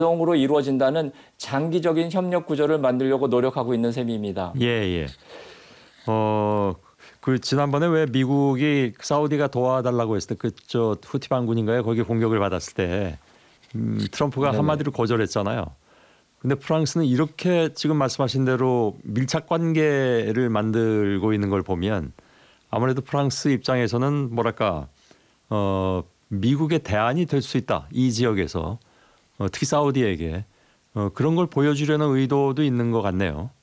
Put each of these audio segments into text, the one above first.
자동으로 이루어진다는 장기적인 협력 구조를 만들려고 노력하고 있는 셈입니다. 예, 예. 그 지난번에 왜 미국이 사우디가 도와달라고 했을 때 그저 후티 반군인가요? 거기 공격을 받았을 때 트럼프가 네네. 한마디로 거절했잖아요. 근데 프랑스는 이렇게 지금 말씀하신 대로 밀착 관계를 만들고 있는 걸 보면 아무래도 프랑스 입장에서는 뭐랄까 미국의 대안이 될 수 있다. 이 지역에서 특히 사우디에게 그런 걸 보여주려는 의도도 있는 것 같네요.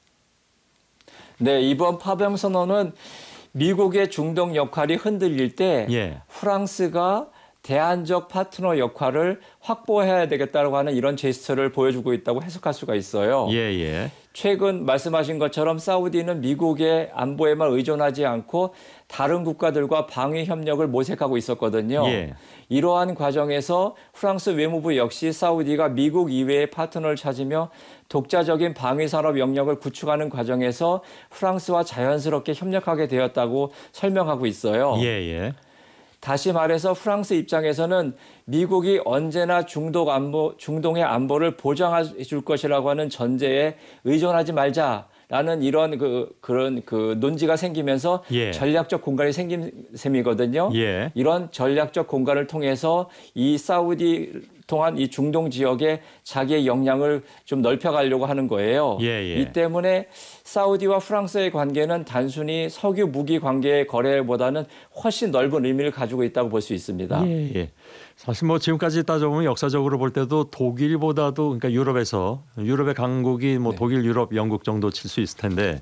네, 이번 파병 선언은 미국의 중동 역할이 흔들릴 때 예. 프랑스가 대안적 파트너 역할을 확보해야 되겠다고 하는 이런 제스처를 보여주고 있다고 해석할 수가 있어요. 예, 예. 최근 말씀하신 것처럼 사우디는 미국의 안보에만 의존하지 않고 다른 국가들과 방위 협력을 모색하고 있었거든요. 예. 이러한 과정에서 프랑스 외무부 역시 사우디가 미국 이외의 파트너를 찾으며 독자적인 방위 산업 영역을 구축하는 과정에서 프랑스와 자연스럽게 협력하게 되었다고 설명하고 있어요. 예, 예. 다시 말해서 프랑스 입장에서는 미국이 언제나 중동의 안보를 보장해 줄 것이라고 하는 전제에 의존하지 말자라는 이런 그런 논지가 생기면서 예. 전략적 공간이 생긴 셈이거든요. 예. 이런 전략적 공간을 통해서 이 사우디 통한 이 중동 지역에 자기의 역량을 좀 넓혀가려고 하는 거예요. 예, 예. 이 때문에 사우디와 프랑스의 관계는 단순히 석유 무기 관계의 거래보다는 훨씬 넓은 의미를 가지고 있다고 볼 수 있습니다. 예, 예. 사실 뭐 지금까지 따져보면 역사적으로 볼 때도 독일보다도 그러니까 유럽의 강국이 뭐 독일, 유럽, 영국 정도 칠 수 있을 텐데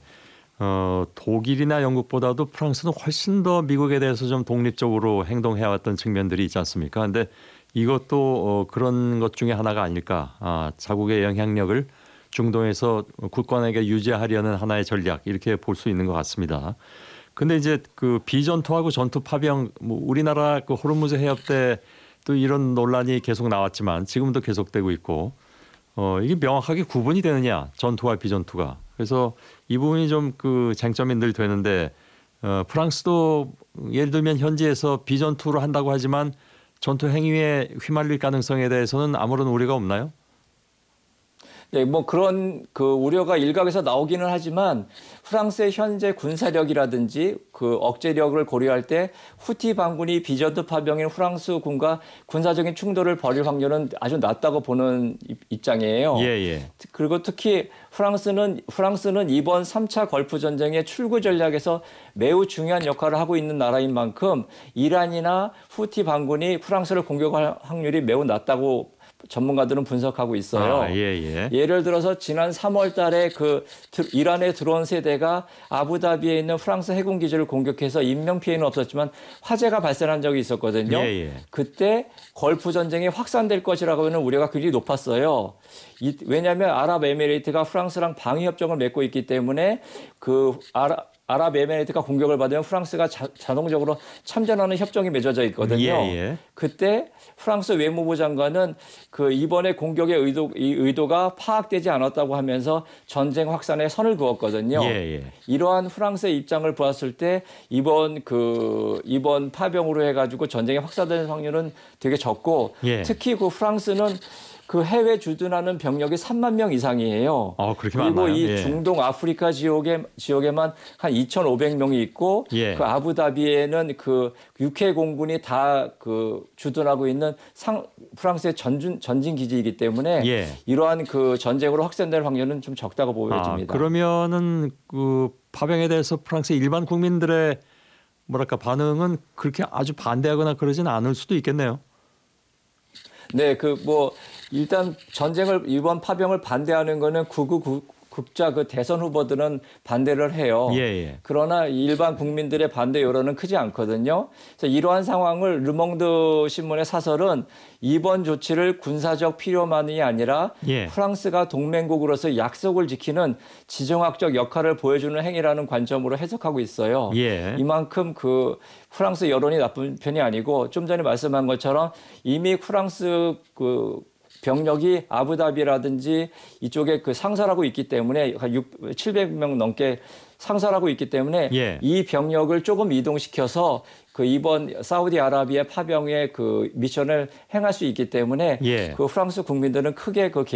독일이나 영국보다도 프랑스는 훨씬 더 미국에 대해서 좀 독립적으로 행동해왔던 측면들이 있지 않습니까? 근데 이것도 그런 것 중에 하나가 아닐까. 자국의 영향력을 중동에서 굳건하게 유지하려는 하나의 전략 이렇게 볼 수 있는 것 같습니다. 근데 이제 그 비전투하고 전투 파병 뭐 우리나라 그 호르무즈 해협 때 또 이런 논란이 계속 나왔지만 지금도 계속되고 있고 이게 명확하게 구분이 되느냐 전투와 비전투가. 그래서 이 부분이 좀 그 쟁점이 늘 되는데 프랑스도 예를 들면 현지에서 비전투로 한다고 하지만 전투 행위에 휘말릴 가능성에 대해서는 아무런 우려가 없나요? 네, 뭐 그런 우려가 일각에서 나오기는 하지만 프랑스의 현재 군사력이라든지 그 억제력을 고려할 때 후티 반군이 비전투 파병인 프랑스군과 군사적인 충돌을 벌일 확률은 아주 낮다고 보는 입장이에요. 예, 예. 그리고 특히 프랑스는 이번 3차 걸프 전쟁의 출구 전략에서 매우 중요한 역할을 하고 있는 나라인 만큼 이란이나 후티 반군이 프랑스를 공격할 확률이 매우 낮다고 전문가들은 분석하고 있어요. 예. 예를 들어서 지난 3월 달에 이란에 들어온 세대가 아부다비에 있는 프랑스 해군 기지를 공격해서 인명 피해는 없었지만 화재가 발생한 적이 있었거든요. 예. 그때 걸프 전쟁이 확산될 것이라고 하는 우려가 굉장히 높았어요. 왜냐하면 아랍에미레이트가 프랑스랑 방위 협정을 맺고 있기 때문에 아랍에미레이트가 공격을 받으면 프랑스가 자동적으로 참전하는 협정이 맺어져 있거든요. 예. 그때 프랑스 외무부 장관은 이번에 공격의 의도가 파악되지 않았다고 하면서 전쟁 확산에 선을 그었거든요. 예. 이러한 프랑스의 입장을 보았을 때 이번 파병으로 해가지고 전쟁이 확산될 확률은 되게 적고 특히 프랑스는 해외 주둔하는 병력이 3만 명 이상이에요. 그렇게 그리고 많나요? 이 중동 아프리카 지역에만 한 2,500명이 있고 아부다비에는 UK 공군이 다 주둔하고 있는 프랑스의 전진 기지이기 때문에 이러한 전쟁으로 확산될 확률은 좀 적다고 보여집니다. 그러면은 파병에 대해서 프랑스 일반 국민들의 뭐랄까 반응은 그렇게 아주 반대하거나 그러지는 않을 수도 있겠네요. 네, 일단 이번 파병을 반대하는 거는 극자 대선 후보들은 반대를 해요. 그러나 일반 국민들의 반대 여론은 크지 않거든요. 그래서 이러한 상황을 르몽드 신문의 사설은 이번 조치를 군사적 필요만이 아니라 프랑스가 동맹국으로서 약속을 지키는 지정학적 역할을 보여주는 행위라는 관점으로 해석하고 있어요. 이만큼 프랑스 여론이 나쁜 편이 아니고 좀 전에 말씀한 것처럼 이미 프랑스 병력이 아부다비라든지 이쪽에 상설하고 있기 때문에 700명 넘게 상설하고 있기 때문에 이 병력을 조금 이동시켜서 그 이번 사우디아라비아 파병의 그 미션을 행할 수 있기 때문에 예. 그 프랑스 국민들은 크게 그